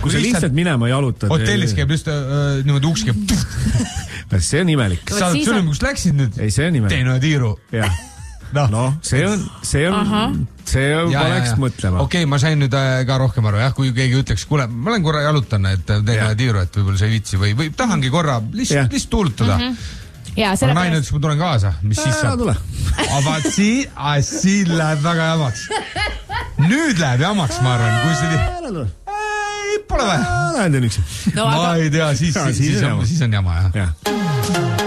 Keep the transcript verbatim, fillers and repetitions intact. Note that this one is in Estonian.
kui sa lihtsalt minema jalutad. Hotellis käib just äh, niimoodi uks käib. See on imelik. Sa oled sülim, kus läksid nüüd? Ei, see on imelik. Teine tiiru. Jah. No, no, see on, see on, Aha. see on, ja, paneks ja, ja. mõtlema. Okei, okay, ma sain nüüd ka rohkem aru, jah, kui keegi ütleks, kuule, ma olen korra jalutan, et teine ja. tiiru, et võib-olla see ei vitsi või, või tahangi korra lihtsalt list tuulutada. Mm-hmm. Ja, aga naine ütles, ma tulen kaasa, mis siis saab? Aga siin, siin läheb väga jamaks. Nüüd läheb jamaks, ma arvan, kui see... Ei, pole vaja. Lähen teen üksi. Ma ei tea, siis, siis, siis, siis, on, siis on jama, jah. Ja.